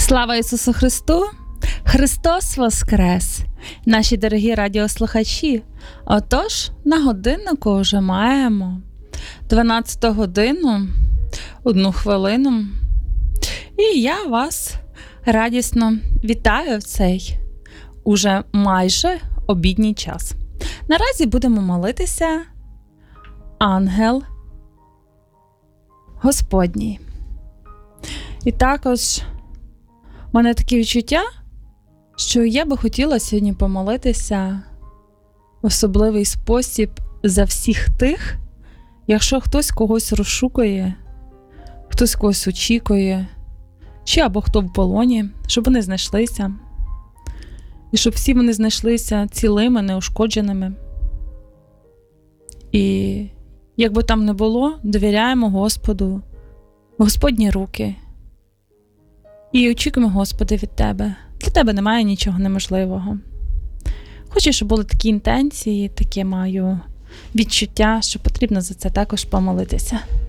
Слава Ісусу Христу! Христос Воскрес! Наші дорогі радіослухачі! Отож, на годиннику вже маємо 12 годину, 1 хвилину. І я вас радісно вітаю в цей уже майже обідній час. Наразі будемо молитися Ангел Господній. І також в мене таке відчуття, що я би хотіла сьогодні помолитися в особливий спосіб за всіх тих, якщо хтось когось розшукує, хтось когось очікує, чи або хто в полоні, щоб вони знайшлися. І щоб всі вони знайшлися цілими, неушкодженими. І як би там не було, довіряємо Господу, в Господні руки. І очікуємо, Господи, від Тебе. Для Тебе немає нічого неможливого. Хочу, щоб були такі інтенції, таке маю відчуття, що потрібно за це також помолитися.